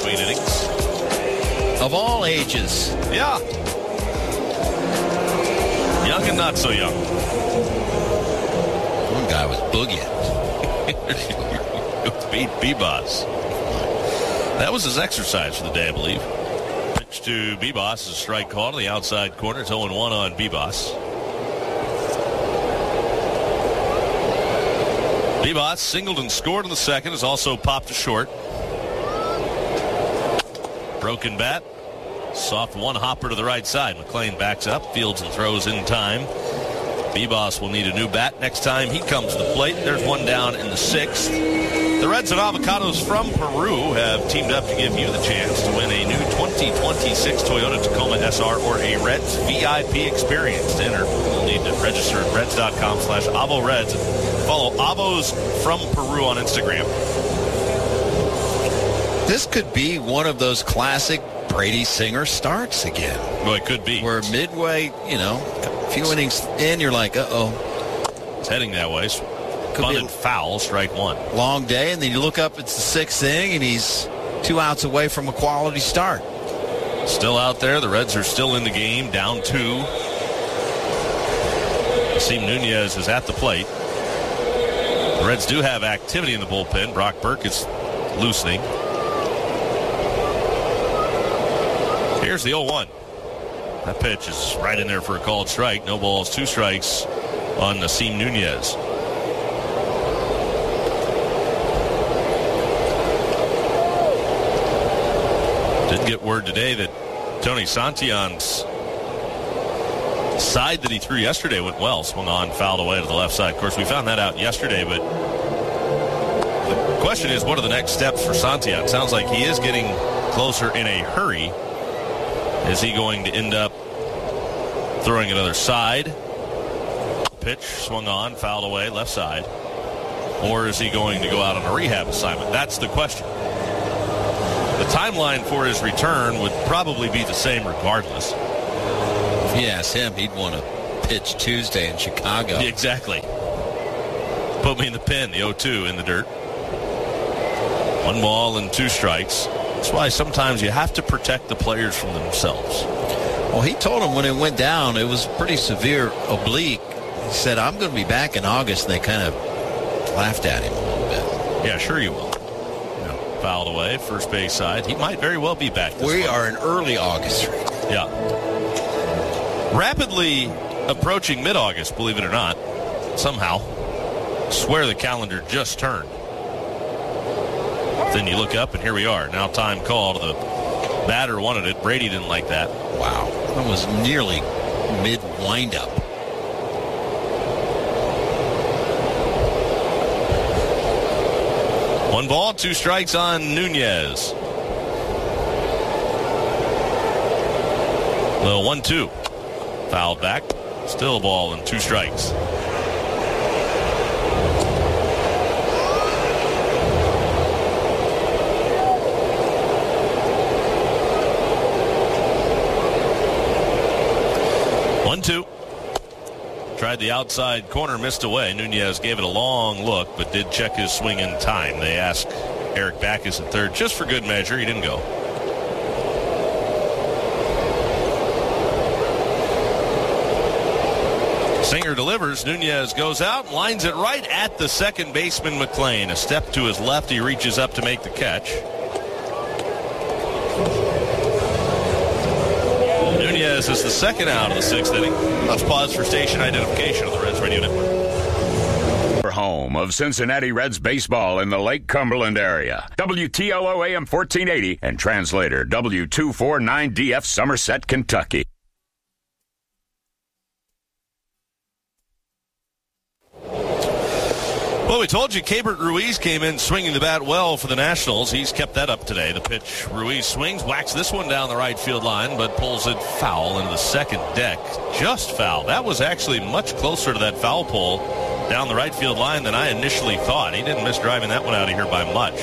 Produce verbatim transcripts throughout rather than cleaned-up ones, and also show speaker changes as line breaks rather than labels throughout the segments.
between innings.
Of all ages.
Yeah. Young and not so young.
One guy was boogieing.
Beat Bebas. That was his exercise for the day, I believe. Pitch to Bebas is a strike called on the outside corner. It's oh and one on Bebas. Bebas singled and scored in the second. Has also popped to short. Broken bat. Soft one hopper to the right side. McLean backs up, fields and throws in time. Bebas will need a new bat next time he comes to the plate. There's one down in the sixth. The Reds and Avocados from Peru have teamed up to give you the chance to win a new twenty twenty-six Toyota Tacoma S R or a Reds V I P experience. To enter, you'll need to register at reds.com slash Avo Reds and follow Avos from Peru on Instagram.
This could be one of those classic Brady Singer starts again.
Well, it could be.
Where midway, you know, a few innings in, you're like, uh-oh.
It's heading that way.
Could
Bunted
be a
foul, strike one.
Long day, and then you look up, it's the sixth inning, and he's two outs away from a quality start.
Still out there. The Reds are still in the game, down two. Asim Nunez is at the plate. The Reds do have activity in the bullpen. Brock Burke is loosening. Here's the oh one. That pitch is right in there for a called strike. No balls, two strikes on Asim Nunez. Did get word today that Tony Santillan's side that he threw yesterday went well. Swung on, fouled away to the left side. Of course, we found that out yesterday, but the question is, what are the next steps for Santillan? Sounds like he is getting closer in a hurry. Is he going to end up throwing another side? Pitch swung on, fouled away, left side. Or is he going to go out on a rehab assignment? That's the question. The timeline for his return would probably be the same regardless.
If you ask him, he'd want to pitch Tuesday in Chicago.
Yeah, exactly. Put me in the pen, the oh two in the dirt. One ball and two strikes. That's why sometimes you have to protect the players from themselves.
Well, he told him when it went down, it was pretty severe oblique. He said, I'm going to be back in August, and they kind of laughed at him a little bit.
Yeah, sure you will. Yeah. Fouled away, first base side. He might very well be back this
We
month.
are in early August.
Yeah. Rapidly approaching mid-August, believe it or not, somehow. Swear the calendar just turned. Then you look up, and here we are. Now time called. The batter wanted it. Brady didn't like that.
Wow. That was nearly mid-windup.
One ball, two strikes on Nunez. The one two. Fouled back. Still a ball and two strikes. one two. Tried the outside corner, missed away. Nunez gave it a long look, but did check his swing in time. They asked Eric Backus at third, just for good measure. He didn't go. Singer delivers. Nunez goes out and lines it right at the second baseman, McLean. A step to his left. He reaches up to make the catch. Nunez is the second out of the sixth inning. Let's pause for station identification on the Reds Radio Network.
Home of Cincinnati Reds baseball in the Lake Cumberland area. W T L O A M fourteen eighty and translator W two forty-nine D F Somerset, Kentucky.
Well, we told you Keibert Ruiz came in swinging the bat well for the Nationals. He's kept that up today. The pitch, Ruiz swings, whacks this one down the right field line, but pulls it foul into the second deck. Just foul. That was actually much closer to that foul pole down the right field line than I initially thought. He didn't miss driving that one out of here by much.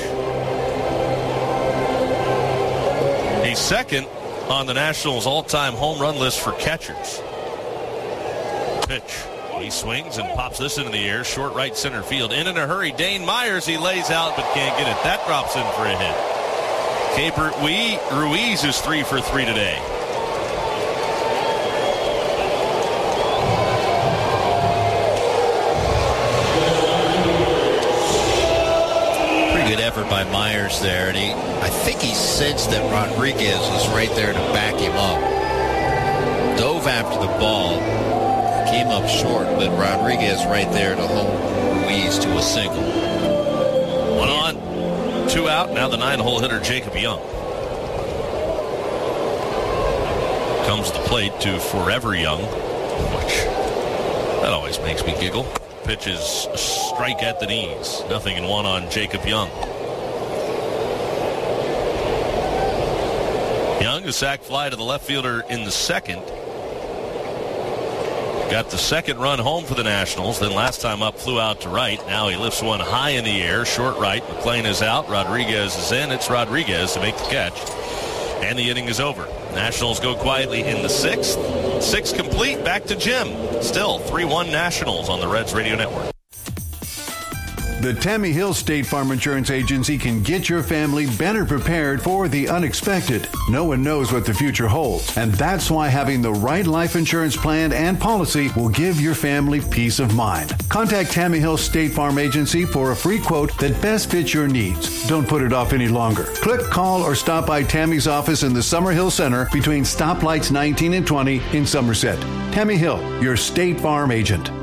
He's second on the Nationals' all-time home run list for catchers. Pitch. He swings and pops this into the air. Short right center field. In in a hurry. Dane Myers, he lays out but can't get it. That drops in for a hit. Keibert Ruiz is three for three today.
Good effort by Myers there, and he, I think he sensed that Rodriguez was right there to back him up. Dove after the ball, came up short, but Rodriguez right there to hold Ruiz to a single.
One on, two out. Now the nine-hole hitter Jacob Young comes to the plate to Forever Young, which that always makes me giggle. Pitches a strike at the knees. Nothing in one on Jacob Young. Young, a sac fly to the left fielder in the second. Got the second run home for the Nationals. Then last time up, flew out to right. Now he lifts one high in the air. Short right. McClain is out. Rodriguez is in. It's Rodriguez to make the catch. And the inning is over. Nationals go quietly in the sixth. Six complete. Back to Jim. Still three one Nationals on the Reds Radio Network.
The Tammy Hill State Farm Insurance Agency can get your family better prepared for the unexpected. No one knows what the future holds, and that's why having the right life insurance plan and policy will give your family peace of mind. Contact Tammy Hill State Farm Agency for a free quote that best fits your needs. Don't put it off any longer. Click, call, or stop by Tammy's office in the Summerhill Center between stoplights nineteen and twenty in Somerset. Tammy Hill, your State Farm agent.